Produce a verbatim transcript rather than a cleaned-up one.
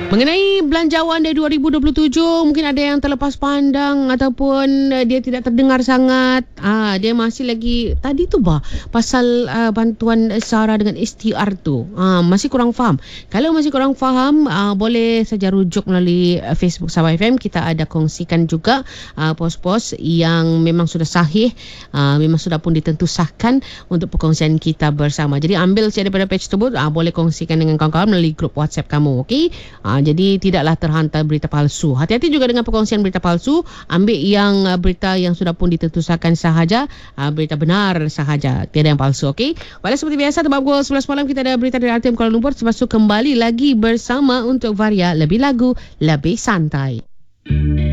Mengenai belanjawan dari dua ribu dua puluh tujuh, mungkin ada yang terlepas pandang ataupun uh, dia tidak terdengar sangat. Ah, dia masih lagi tadi tu bah pasal uh, bantuan SARA dengan S T R tu. Ah, masih kurang faham. Kalau masih kurang faham, uh, boleh saja rujuk melalui uh, Facebook Sabah F M. Kita ada kongsikan juga uh, pos-pos yang memang sudah sahih, uh, memang sudah pun ditentusahkan untuk perkongsian kita bersama. Jadi ambil saja daripada page tersebut, uh, boleh kongsikan dengan kawan-kawan melalui grup WhatsApp kamu, okey? Uh, jadi tidaklah terhantar berita palsu. Hati-hati juga dengan perkongsian berita palsu. Ambil yang uh, berita yang sudah pun ditentusahkan sahaja, uh, berita benar sahaja, tiada yang palsu, okey? Walau seperti biasa, tempat pukul sebelas malam kita ada berita dari R T M Kuala Lumpur. Lepas tu kembali lagi bersama untuk Varia, lebih lagu, lebih santai.